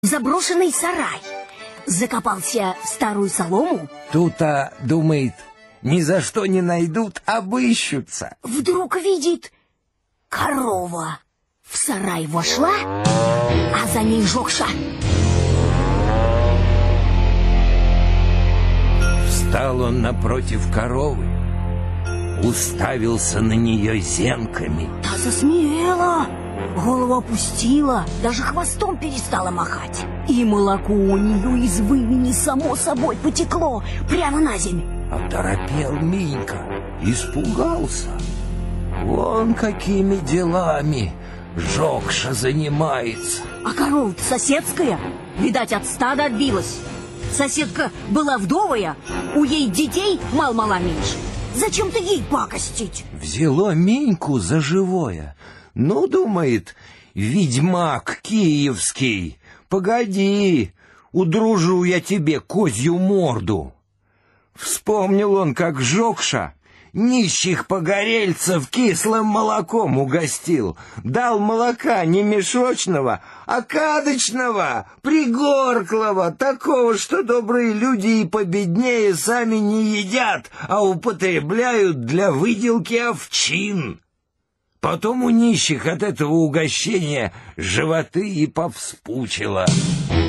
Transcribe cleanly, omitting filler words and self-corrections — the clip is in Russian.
Заброшенный сарай. Закопался в старую солому. Тут-то, думает, ни за что не найдут, обыщутся. Вдруг видит, корова в сарай вошла, а за ней Жокша. Встал он напротив коровы, уставился на нее зенками. Та засмеяла, голову опустила, даже хвостом перестала махать. И молоко у нее из вымени само собой потекло прямо на землю. Оторопел Минька, испугался. Вон какими делами Жокша занимается. А корова-то соседская, видать, от стада отбилась. Соседка была вдовая, у ей детей мал-мала меньше. Зачем-то ей пакостить. Взяло Миньку за живое. Ну, думает, ведьмак киевский, погоди, удружу я тебе козью морду. Вспомнил он, как Жокша нищих погорельцев кислым молоком угостил. Дал молока не мешочного, а кадочного, пригорклого, такого, что добрые люди и победнее сами не едят, а употребляют для выделки овчин. Потом у нищих от этого угощения животы и повспучило.